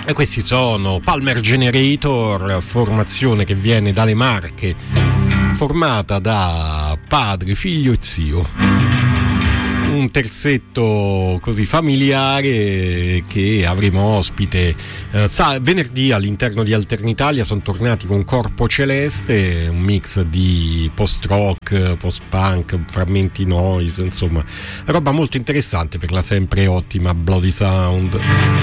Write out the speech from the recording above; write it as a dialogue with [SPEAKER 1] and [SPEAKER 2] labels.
[SPEAKER 1] E questi sono Palmer Generator, formazione che viene dalle Marche, formata da padre, figlio e zio. Un terzetto così familiare che avremo ospite venerdì all'interno di Alternitalia. Sono tornati con Corpo Celeste, un mix di post-rock, post-punk, frammenti noise, insomma roba molto interessante per la sempre ottima Bloody Sound.